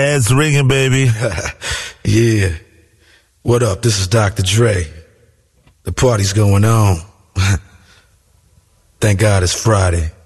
It's ringing, baby. Yeah. What up? This is Dr. Dre. The party's going on. Thank God it's Friday.